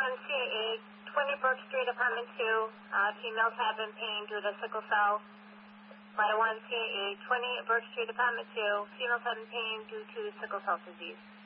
CAA, 20 Brook Street, Apartment 2. Females have been pain due to sickle cell. Ladder 1 CAA, 20 Brook Street, Apartment 2. Females have been pain due to sickle cell disease.